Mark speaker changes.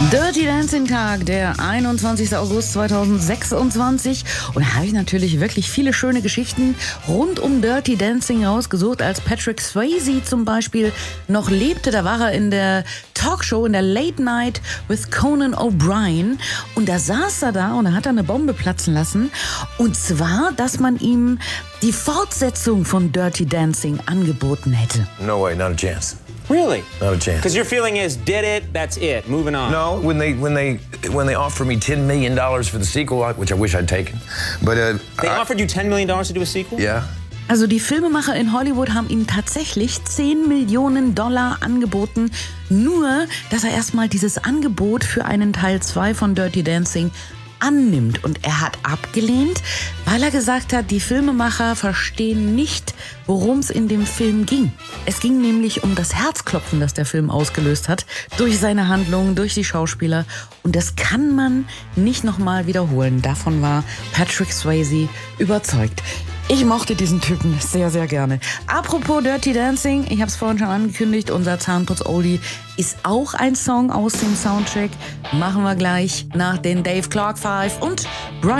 Speaker 1: Dirty Dancing Tag, der 21. August 2026. Und da habe ich natürlich wirklich viele schöne Geschichten rund um Dirty Dancing rausgesucht. Als Patrick Swayze zum Beispiel noch lebte, da war er in der Talkshow, in der Late Night with Conan O'Brien. Und da saß er da und da hat er eine Bombe platzen lassen. Und zwar, dass man ihm die Fortsetzung von Dirty Dancing angeboten hätte.
Speaker 2: No way, not a chance.
Speaker 3: Really?
Speaker 2: Not a chance.
Speaker 3: Because your feeling is, did it, that's it, moving on.
Speaker 2: No, when they offered me $10 million for the sequel, which I wish I'd taken, but
Speaker 3: They offered you $10 million to do a sequel?
Speaker 2: yeah.
Speaker 1: Also die Filmemacher in Hollywood haben ihm tatsächlich 10 Millionen Dollar angeboten, nur dass er erstmal dieses Angebot für einen Teil 2 von Dirty Dancing annimmt. Und er hat abgelehnt, weil er gesagt hat, die Filmemacher verstehen nicht, worum es in dem Film ging. Es ging nämlich um das Herzklopfen, das der Film ausgelöst hat, durch seine Handlungen, durch die Schauspieler. Und das kann man nicht nochmal wiederholen. Davon war Patrick Swayze überzeugt. Ich mochte diesen Typen sehr, sehr gerne. Apropos Dirty Dancing, ich habe es vorhin schon angekündigt, unser Zahnputz-Oldie ist auch ein Song aus dem Soundtrack. Machen wir gleich nach den Dave Clark 5 und Brian